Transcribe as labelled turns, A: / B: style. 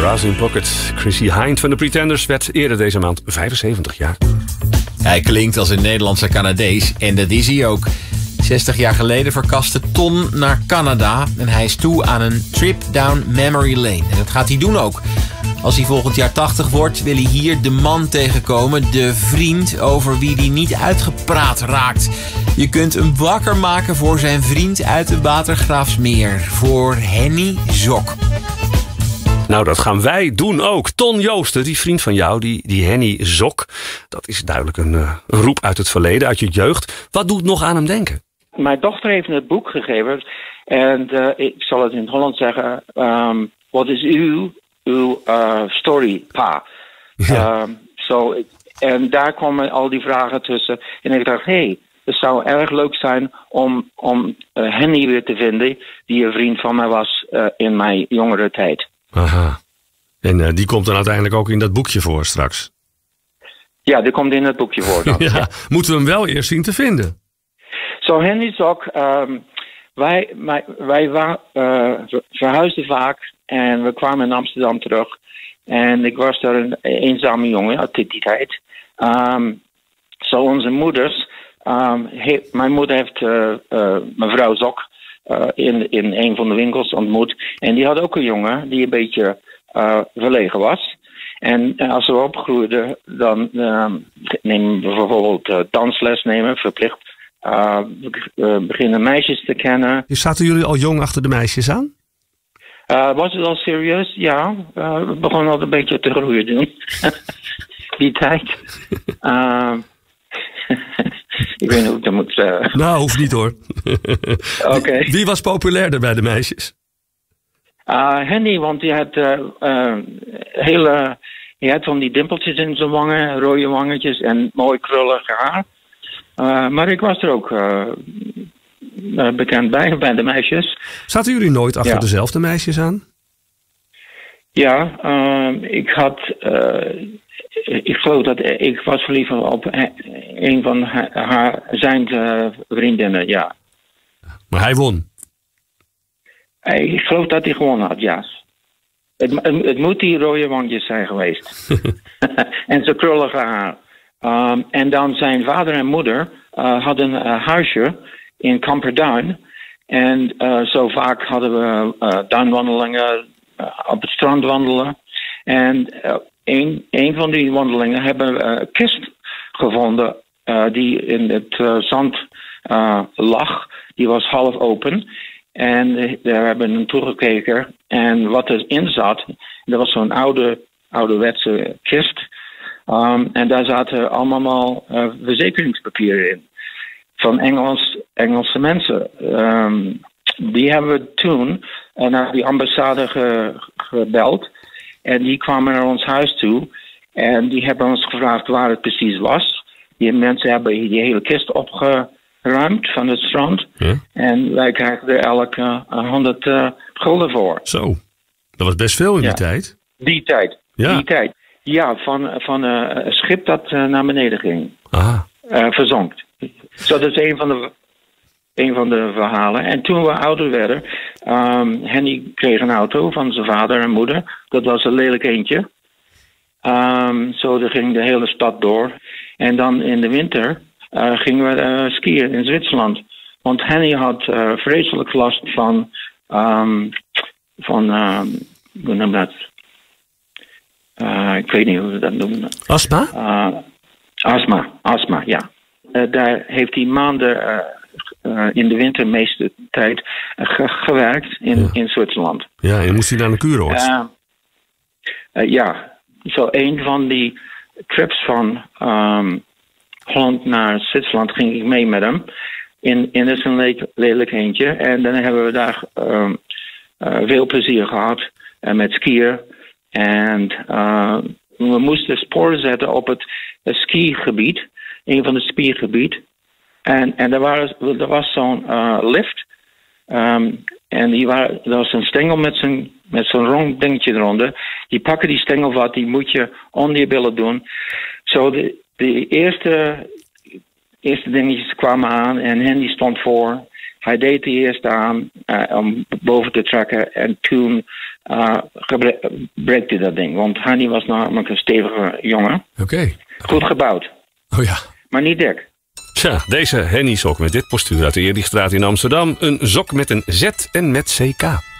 A: Brass in Pocket. Chrissie Hynde van de Pretenders werd eerder deze maand 75 jaar.
B: Hij klinkt als een Nederlandse Canadees en dat is hij ook. 60 jaar geleden verkaste Ton naar Canada en hij is toe aan een trip down memory lane. En dat gaat hij doen ook. Als hij volgend jaar 80 wordt, wil hij hier de man tegenkomen, de vriend over wie hij niet uitgepraat raakt. Je kunt hem wakker maken voor zijn vriend uit de Watergraafsmeer, voor Henny Zok.
A: Nou, dat gaan wij doen ook. Ton Joosten, die vriend van jou, die Henny Zok. Dat is duidelijk een roep uit het verleden, uit je jeugd. Wat doet nog aan hem denken?
C: Mijn dochter heeft het boek gegeven. En ik zal het in het Holland zeggen. Wat is uw story, pa?
A: Ja.
C: En daar kwamen al die vragen tussen. En ik dacht, het zou erg leuk zijn om Henny weer te vinden. Die een vriend van mij was in mijn jongere tijd.
A: Aha. En die komt dan uiteindelijk ook in dat boekje voor straks?
C: Ja, die komt in het boekje voor dan.
A: Ja, moeten we hem wel eerst zien te vinden?
C: Zo, Henny Zok, wij verhuisden vaak en we kwamen in Amsterdam terug. En ik was daar een eenzame jongen uit die tijd. Onze moeders, mijn moeder heeft mevrouw Zok in een van de winkels ontmoet. En die had ook een jongen die een beetje verlegen was. En als we opgroeiden, dan nemen we bijvoorbeeld dansles nemen, verplicht. We beginnen meisjes te kennen.
A: Zaten jullie al jong achter de meisjes aan?
C: Was het al serieus? Ja. We begonnen al een beetje te groeien doen. Die tijd. Ik weet niet hoe ik dat moet zeggen.
A: Nou, hoeft niet hoor.
C: Oké.
A: Wie was populairder bij de meisjes?
C: Henny, want die had hij had van die dimpeltjes in zijn wangen, rode wangetjes en mooi krullig haar. Maar ik was er ook bekend bij de meisjes.
A: Zaten jullie nooit achter dezelfde meisjes aan?
C: Ja, ik geloof dat ik was verliefd op een van zijn vriendinnen, ja.
A: Maar hij won?
C: Ik geloof dat hij gewonnen had, ja. Het moet die rode wangjes zijn geweest. En zijn krullige haar. En dan zijn vader en moeder hadden een huisje in Camperduin. En zo vaak hadden we duinwandelingen, op het strand wandelen. En een van die wandelingen hebben we een kist gevonden die in het zand lag. Die was half open. En daar hebben we naartoe gekeken. En wat erin zat, dat was zo'n ouderwetse kist. En daar zaten allemaal verzekeringspapieren in. Van Engelse mensen. Die hebben we toen naar die ambassade gebeld. En die kwamen naar ons huis toe. En die hebben ons gevraagd waar het precies was. Die mensen hebben die hele kist opgeruimd van het strand.
A: Ja?
C: En wij krijgen er elke 100 gulden voor.
A: Zo, dat was best veel in die tijd.
C: Die tijd. Ja, van een schip dat naar beneden ging.
A: Aha.
C: Verzonk. Zo, dat is een van de verhalen. En toen we ouder werden, Henny kreeg een auto van zijn vader en moeder. Dat was een lelijk eentje. Zo, daar ging de hele stad door. En dan in de winter gingen we skiën in Zwitserland. Want Henny had vreselijk last van hoe noem dat? Ik weet niet hoe we dat noemen.
A: Astma?
C: Astma, ja. Daar heeft hij maanden in de winter meeste tijd gewerkt in Zwitserland.
A: Ja, en moest hij naar een kuuroord?
C: Ja, zo een van die trips van Holland naar Zwitserland ging ik mee met hem. In een lelijk eentje. En dan hebben we daar veel plezier gehad met skiën. En we moesten sporen zetten op het skigebied. Een van de spiergebied. En er was zo'n lift. En er was een stengel met zo'n rond dingetje eronder. Die pakken die stengel wat, die moet je onder je billen doen. Zo de eerste dingetjes kwamen aan en Henny stond voor. Hij deed de eerste aan om boven te trekken. En toen breekt hij dat ding. Want Henny was namelijk een stevige jongen.
B: Oké.
C: Goed gebouwd.
B: Oh ja.
C: Maar niet dik.
A: Tja, deze Henny sok met dit postuur uit de Eerdichtstraat in Amsterdam. Een sok met een Z en met CK.